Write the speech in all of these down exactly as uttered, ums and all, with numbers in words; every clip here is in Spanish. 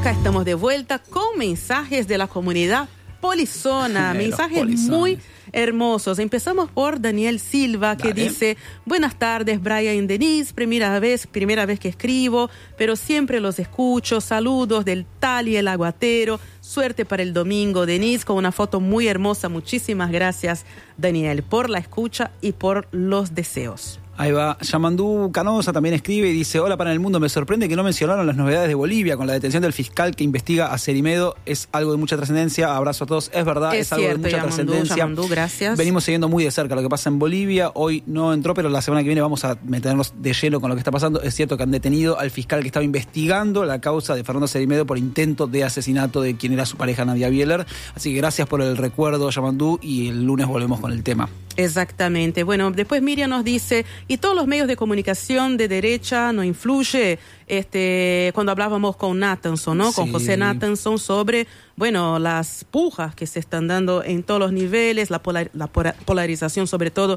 acá estamos de vuelta con mensajes de la comunidad polizona, mensajes polizones. Muy hermosos. Empezamos por Daniel Silva, que Dale. dice: buenas tardes, Brian y Denise, primera vez, primera vez que escribo, pero siempre los escucho. Saludos del Tali, el Aguatero. Suerte para el domingo, Denise, con una foto muy hermosa. Muchísimas gracias, Daniel, por la escucha y por los deseos. Ahí va, Yamandú Canosa también escribe y dice: hola, para el mundo, me sorprende que no mencionaron las novedades de Bolivia con la detención del fiscal que investiga a Cerimedo. Es algo de mucha trascendencia. Abrazo a todos. Es verdad, es, es algo cierto, de mucha Yamandú, trascendencia. Yamandú, gracias. Venimos siguiendo muy de cerca lo que pasa en Bolivia. Hoy no entró, pero la semana que viene vamos a meternos de lleno con lo que está pasando. Es cierto que han detenido al fiscal que estaba investigando la causa de Fernando Cerimedo por intento de asesinato de quien era su pareja, Nadia Bieler. Así que gracias por el recuerdo, Yamandú, y el lunes volvemos con el tema. Exactamente. Bueno, después Miriam nos dice: ¿y todos los medios de comunicación de derecha no influye? Este, cuando hablábamos con Nathanson, ¿no? Sí. Con José Nathanson sobre, bueno, las pujas que se están dando en todos los niveles, la, polar, la polarización sobre todo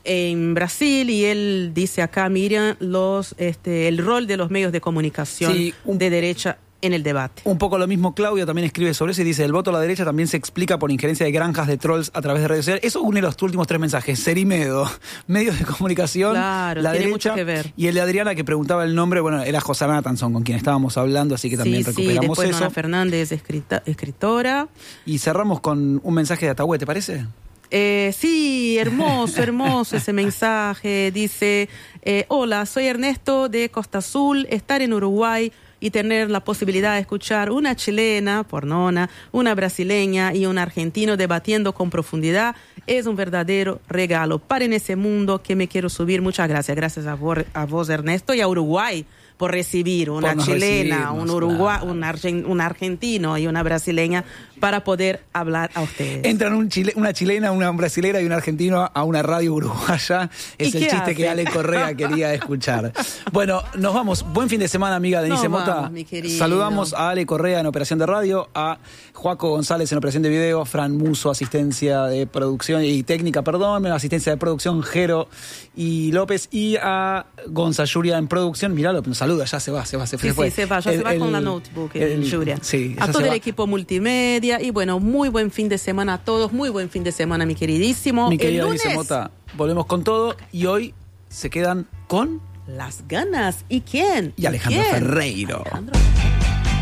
en Brasil, y él dice acá, Miriam, los, este, el rol de los medios de comunicación sí, un... de derecha en el debate. Un poco lo mismo, Claudia también escribe sobre eso y dice: el voto a la derecha también se explica por injerencia de granjas de trolls a través de redes sociales. Eso une los últimos tres mensajes: Cerimedo, medios de comunicación, claro, la tiene derecha, mucho que ver. Y el de Adriana, que preguntaba el nombre, bueno, era José Nathanson, con quien estábamos hablando, así que también sí, recuperamos sí, después eso. Nona Fernández, escrita, escritora. Y cerramos con un mensaje de Atahué, ¿te parece? Eh, sí, hermoso, hermoso ese mensaje. Dice: eh, hola, soy Ernesto de Costa Azul, estar en Uruguay y tener la posibilidad de escuchar una chilena, por Nona, una brasileña y un argentino debatiendo con profundidad es un verdadero regalo. Paren ese mundo que me quiero subir. Muchas gracias. Gracias a vos, a vos Ernesto, y a Uruguay por recibir una por chilena, un uruguay, claro. un, argen, un argentino y una brasileña para poder hablar a ustedes. Entran un chile, una chilena, una brasilera y un argentino a una radio uruguaya. Es el chiste hace? que Ale Correa quería escuchar. Bueno, nos vamos. Buen fin de semana, amiga Denise Mota. Vamos, mi querido. Saludamos a Ale Correa en operación de radio, a Joaco González en operación de video, Fran Muso, asistencia de producción y técnica, perdón, asistencia de producción, Jero y López, y a Gonza Yuria en producción. Mirá, nos saluda, ya se va, se va, se sí, fue. Sí, se va, ya el, se va el, con la notebook, el, el Yuria. Sí, a todo el equipo multimedia, y bueno, muy buen fin de semana a todos, muy buen fin de semana, mi queridísimo. Mi querida el lunes, Denise Mota, volvemos con todo, y hoy se quedan con Las Ganas. ¿Y quién? Y Alejandro ¿Quién? Ferreiro. Alejandro.